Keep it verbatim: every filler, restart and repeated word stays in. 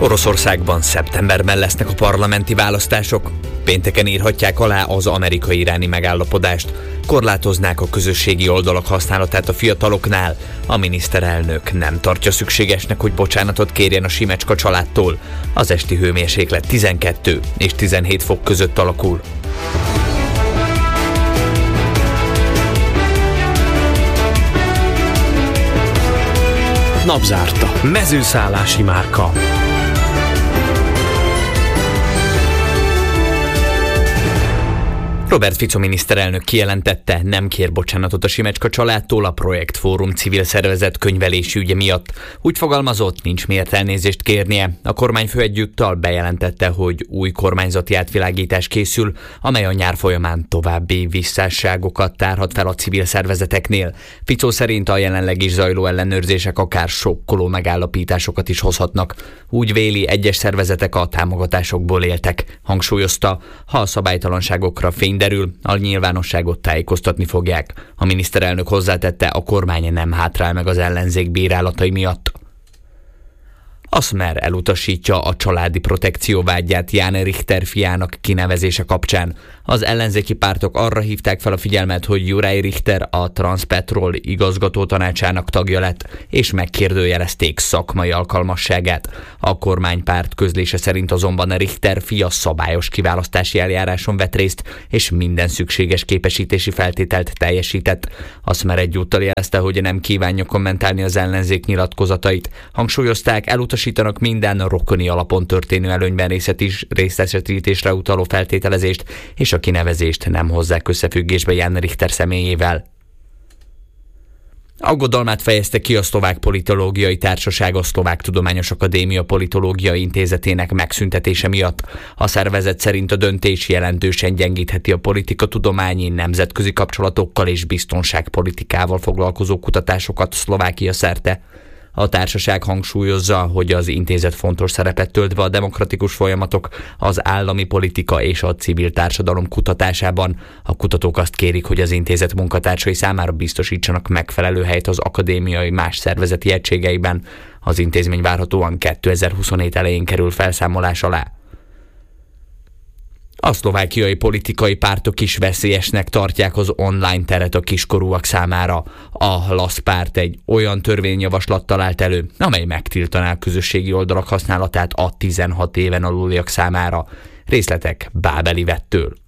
Oroszországban szeptemberben lesznek a parlamenti választások. Pénteken írhatják alá az amerikai-iráni megállapodást. Korlátoznák a közösségi oldalak használatát a fiataloknál. A miniszterelnök nem tartja szükségesnek, hogy bocsánatot kérjen a Simecska családtól. Az esti hőmérséklet tizenkettő és tizenhét fok között alakul. Napzárta. Mezőszállási márka. Robert Fico miniszterelnök kijelentette, nem kér bocsánatot a Simecska családtól a Projektfórum civil szervezet könyvelési ügye miatt. Úgy fogalmazott, nincs miért elnézést kérnie. A kormányfő egyúttal bejelentette, hogy új kormányzati átvilágítás készül, amely a nyár folyamán további visszásságokat tárhat fel a civil szervezeteknél. Fico szerint a jelenleg is zajló ellenőrzések akár sokkoló megállapításokat is hozhatnak. Úgy véli, egyes szervezetek a támogatásokból éltek. Hangsúlyozta, ha a szabálytalanságokra fény derül, a nyilvánosságot tájékoztatni fogják. A miniszterelnök hozzátette, a kormány nem hátrál meg az ellenzék bírálatai miatt. A Smer elutasítja a családi protekció vágyát Ján Richter fiának kinevezése kapcsán. Az ellenzéki pártok arra hívták fel a figyelmet, hogy Juraj Richter a Transpetrol igazgató tanácsának tagja lett, és megkérdőjelezték szakmai alkalmasságát. A kormánypárt közlése szerint azonban Richter fia szabályos kiválasztási eljáráson vett részt, és minden szükséges képesítési feltételt teljesített. A Smer egyúttal jelezte, hogy nem kívánja kommentálni az ellenzék nyilatkozatait. Hangsúlyozták, elutasítanak minden rokoni alapon történő előnyben részesítésre utaló feltételezést, és a kinevezést nem hozzák összefüggésbe Ján Richter személyével. Aggodalmát fejezte ki a Szlovák Politológiai Társaság a Szlovák Tudományos Akadémia Politológiai Intézetének megszüntetése miatt. A szervezet szerint a döntés jelentősen gyengítheti a politikatudományi, nemzetközi kapcsolatokkal és biztonságpolitikával foglalkozó kutatásokat Szlovákia szerte. A társaság hangsúlyozza, hogy az intézet fontos szerepet tölt be a demokratikus folyamatok, az állami politika és a civil társadalom kutatásában. A kutatók azt kérik, hogy az intézet munkatársai számára biztosítsanak megfelelő helyet az akadémiai más szervezeti egységeiben. Az intézmény várhatóan kétezer-huszonhét elején kerül felszámolás alá. A szlovákiai politikai pártok is veszélyesnek tartják az online teret a kiskorúak számára. A LAS párt egy olyan törvényjavaslattal állt elő, amely megtiltaná a közösségi oldalak használatát a tizenhat éven aluliak számára. Részletek Bábel Ivettől.